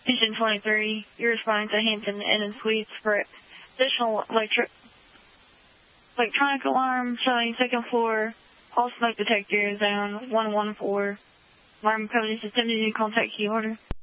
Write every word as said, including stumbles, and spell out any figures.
Station twenty-three, you're responding to Hampton Inn and Suites for additional electric electronic alarm showing second floor, all smoke detector, zone one one four. Alarm code is attempted to contact key order.